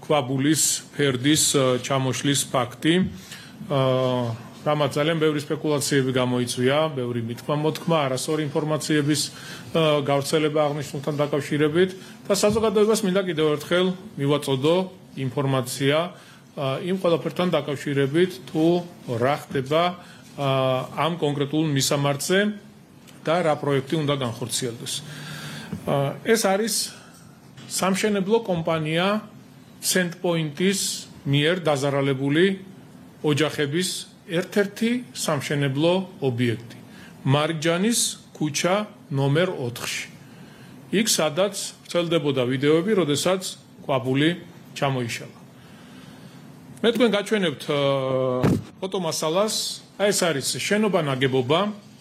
ქვაბულის ფერდის ჩამოშლის ფაქტი. რამაც ძალიან ბევრი სპეკულაციები გამოიწვია, ბევრი მითქმა-მოთქმა, არასწორი ინფორმაციების გავრცელება აღნიშნულთან დაკავშირებით და საზოგადოებას მინდა კიდევ ერთხელ მივაწოდო ინფორმაცია იმ ყველაფერთან დაკავშირებით, თუ რა ხდება ამ კონკრეტულ მისამართზე და რა პროექტი უნდა განხორციელდეს. ეს არის სამშენებლო კომპანია Centpoint-ის მიერ დაზარალებული ოჯახების ერთ-ერთი სამშენებლო ობიექტი. მარჯანის ქუჩა ნომერ 4-ში. იქ სადაც ვრცელდებოდა ვიდეოები, როდესაც ქვაბული ჩამოიშალა. მე თქვენ გაჩვენებთ ფოტომასალას. ეს არის შენობა ნაგებობა